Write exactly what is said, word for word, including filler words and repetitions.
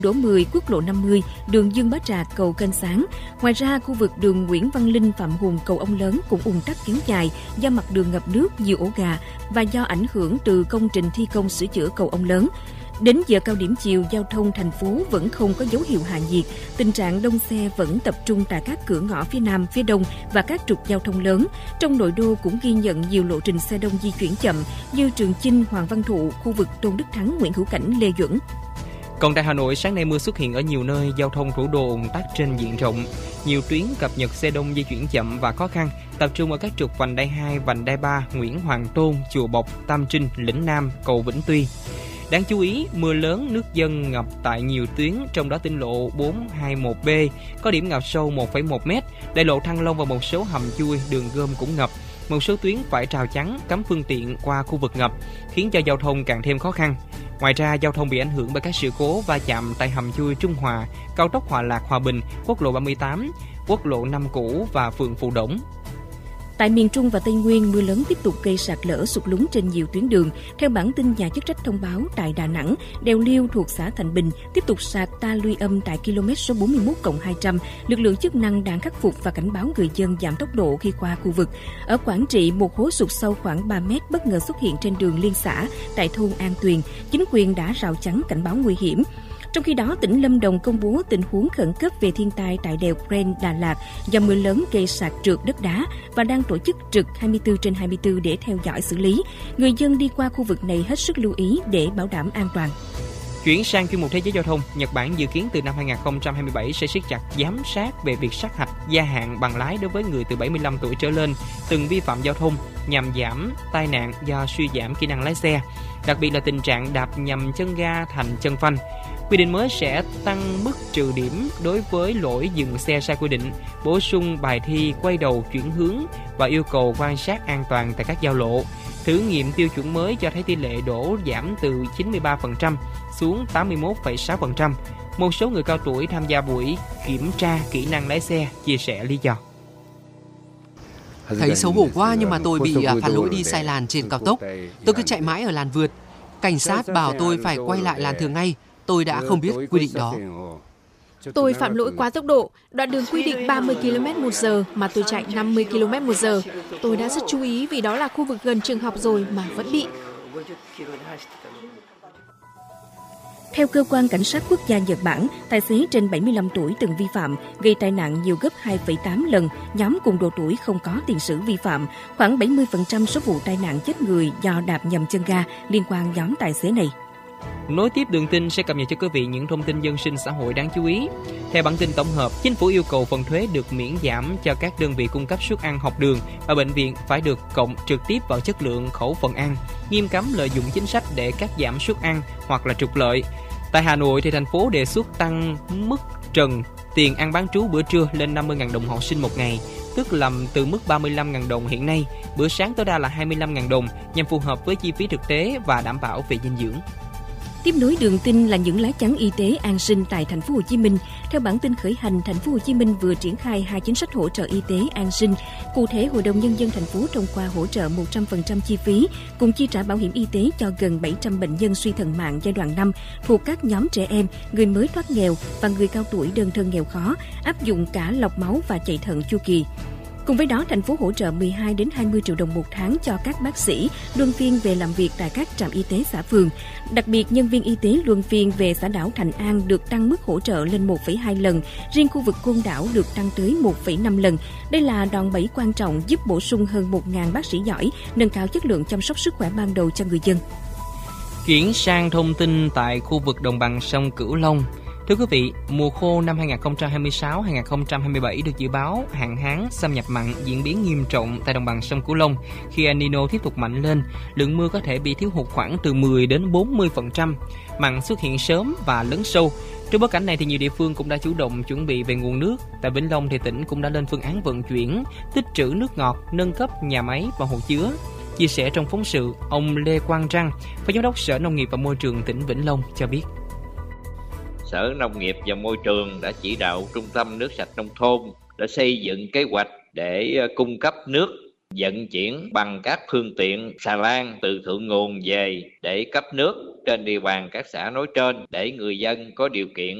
Đỗ mười, quốc lộ năm mươi, đường Dương Bá Trạc, cầu Kênh Sáng. Ngoài ra, khu vực đường Nguyễn Văn Linh, Phạm Hùng, cầu Ông Lớn cũng ùn tắc kéo dài do mặt đường ngập nước, nhiều ổ gà và do ảnh hưởng từ công trình thi công sửa chữa cầu Ông Lớn. Đến giờ cao điểm chiều, giao thông thành phố vẫn không có dấu hiệu hạ nhiệt. Tình trạng đông xe vẫn tập trung tại các cửa ngõ phía Nam, phía Đông và các trục giao thông lớn. Trong nội đô cũng ghi nhận nhiều lộ trình xe đông di chuyển chậm như Trường Chinh, Hoàng Văn Thụ, khu vực Tôn Đức Thắng, Nguyễn Hữu Cảnh, Lê Duẩn. Còn tại Hà Nội, sáng nay mưa xuất hiện ở nhiều nơi, giao thông thủ đô ùn tắc trên diện rộng. Nhiều tuyến cập nhật xe đông di chuyển chậm và khó khăn, tập trung ở các trục vành đai hai, vành đai ba, Nguyễn Hoàng Tôn, Chùa Bộc, Tam Trinh, Lĩnh Nam, cầu Vĩnh Tuy. Đáng chú ý, mưa lớn nước dâng ngập tại nhiều tuyến, trong đó tỉnh lộ bốn hai một B có điểm ngập sâu một phẩy một mét, đại lộ Thăng Long và một số hầm chui, đường gom cũng ngập. Một số tuyến phải rào chắn, cấm phương tiện qua khu vực ngập, khiến cho giao thông càng thêm khó khăn. Ngoài ra, giao thông bị ảnh hưởng bởi các sự cố va chạm tại hầm chui Trung Hòa, cao tốc Hòa Lạc - Hòa Bình, quốc lộ ba mươi tám, quốc lộ năm cũ và phường Phù Đổng. Tại miền Trung và Tây Nguyên, mưa lớn tiếp tục gây sạt lở sụt lún trên nhiều tuyến đường. Theo bản tin nhà chức trách thông báo, tại Đà Nẵng, đèo Liêu thuộc xã Thành Bình tiếp tục sạt ta luy âm tại km số bốn mươi mốt cộng hai trăm. Lực lượng chức năng đang khắc phục và cảnh báo người dân giảm tốc độ khi qua khu vực. Ở Quảng Trị, một hố sụt sâu khoảng ba mét bất ngờ xuất hiện trên đường liên xã tại thôn An Tuyền. Chính quyền đã rào chắn cảnh báo nguy hiểm. Trong khi đó, tỉnh Lâm Đồng công bố tình huống khẩn cấp về thiên tai tại đèo Pren, Đà Lạt do mưa lớn gây sạt trượt đất đá và đang tổ chức trực hai mươi tư trên hai mươi tư để theo dõi xử lý. Người dân đi qua khu vực này hết sức lưu ý để bảo đảm an toàn. Chuyển sang chuyên mục Thế giới giao thông, Nhật Bản dự kiến từ năm hai không hai bảy sẽ siết chặt giám sát về việc sát hạch gia hạn bằng lái đối với người từ bảy mươi lăm tuổi trở lên từng vi phạm giao thông nhằm giảm tai nạn do suy giảm kỹ năng lái xe, đặc biệt là tình trạng đạp nhầm chân ga thành chân phanh. Quy định mới sẽ tăng mức trừ điểm đối với lỗi dừng xe sai quy định, bổ sung bài thi quay đầu chuyển hướng và yêu cầu quan sát an toàn tại các giao lộ. Thử nghiệm tiêu chuẩn mới cho thấy tỷ lệ đỗ giảm từ chín mươi ba phần trăm xuống tám mươi mốt phẩy sáu phần trăm. Một số người cao tuổi tham gia buổi kiểm tra kỹ năng lái xe chia sẻ lý do. Thấy xấu hổ quá nhưng mà tôi bị phạt lỗi đi sai làn trên cao tốc. Tôi cứ chạy mãi ở làn vượt. Cảnh sát bảo tôi phải quay lại làn thường ngay. Tôi đã không biết quy định đó. Tôi phạm lỗi quá tốc độ. Đoạn đường quy định ba mươi ki lô mét một giờ mà tôi chạy năm mươi ki lô mét một giờ. Tôi đã rất chú ý vì đó là khu vực gần trường học rồi mà vẫn bị. Theo cơ quan cảnh sát quốc gia Nhật Bản, tài xế trên bảy mươi lăm tuổi từng vi phạm, gây tai nạn nhiều gấp hai phẩy tám lần, nhóm cùng độ tuổi không có tiền sử vi phạm. Khoảng bảy mươi phần trăm số vụ tai nạn chết người do đạp nhầm chân ga liên quan nhóm tài xế này. Nối tiếp đường tin sẽ cập nhật cho quý vị những thông tin dân sinh xã hội đáng chú ý. Theo bản tin tổng hợp, Chính phủ yêu cầu phần thuế được miễn giảm cho các đơn vị cung cấp suất ăn học đường và bệnh viện phải được cộng trực tiếp vào chất lượng khẩu phần ăn, nghiêm cấm lợi dụng chính sách để cắt giảm suất ăn hoặc là trục lợi. Tại Hà Nội thì thành phố đề xuất tăng mức trần tiền ăn bán trú bữa trưa lên năm mươi nghìn đồng học sinh một ngày, tức là từ mức ba mươi lăm nghìn đồng hiện nay, bữa sáng tối đa là hai mươi lăm nghìn đồng nhằm phù hợp với chi phí thực tế và đảm bảo về dinh dưỡng. Tiếp nối đường tin là những lá chắn y tế an sinh tại thành phố Hồ Chí Minh. Theo bản tin khởi hành, thành phố Hồ Chí Minh vừa triển khai hai chính sách hỗ trợ y tế an sinh. Cụ thể, Hội đồng Nhân dân thành phố thông qua hỗ trợ một trăm phần trăm chi phí cùng chi trả bảo hiểm y tế cho gần bảy trăm bệnh nhân suy thận mạng giai đoạn năm thuộc các nhóm trẻ em, người mới thoát nghèo và người cao tuổi đơn thân nghèo khó, áp dụng cả lọc máu và chạy thận chu kỳ. Cùng với đó, thành phố hỗ trợ mười hai đến hai mươi triệu đồng một tháng cho các bác sĩ luân phiên về làm việc tại các trạm y tế xã phường. Đặc biệt, nhân viên y tế luân phiên về xã đảo Thạnh An được tăng mức hỗ trợ lên một phẩy hai lần, riêng khu vực Côn Đảo được tăng tới một phẩy năm lần. Đây là đòn bẩy quan trọng giúp bổ sung hơn một nghìn bác sĩ giỏi, nâng cao chất lượng chăm sóc sức khỏe ban đầu cho người dân. Chuyển sang thông tin tại khu vực đồng bằng sông Cửu Long. Thưa quý vị, mùa khô năm hai không hai sáu hai không hai bảy được dự báo hạn hán, xâm nhập mặn diễn biến nghiêm trọng tại đồng bằng sông Cửu Long. Khi El Nino tiếp tục mạnh lên, lượng mưa có thể bị thiếu hụt khoảng từ mười đến bốn mươi phần trăm. Mặn xuất hiện sớm và lớn sâu. Trong bối cảnh này thì nhiều địa phương cũng đã chủ động chuẩn bị về nguồn nước. Tại Vĩnh Long thì tỉnh cũng đã lên phương án vận chuyển, tích trữ nước ngọt, nâng cấp nhà máy và hồ chứa. Chia sẻ trong phóng sự, ông Lê Quang Trăng, Phó Giám đốc Sở Nông nghiệp và Môi trường tỉnh Vĩnh Long cho biết. Sở Nông nghiệp và Môi trường đã chỉ đạo Trung tâm Nước sạch nông thôn đã xây dựng kế hoạch để cung cấp nước vận chuyển bằng các phương tiện xà lan từ thượng nguồn về để cấp nước trên địa bàn các xã nói trên để người dân có điều kiện